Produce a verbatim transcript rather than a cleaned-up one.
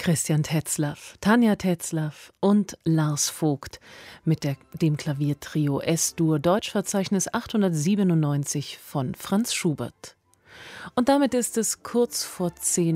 Christian Tetzlaff, Tanja Tetzlaff und Lars Vogt mit der, dem Klaviertrio S-Dur, Deutschverzeichnis achthundertsiebenundneunzig von Franz Schubert. Und damit ist es kurz vor zehn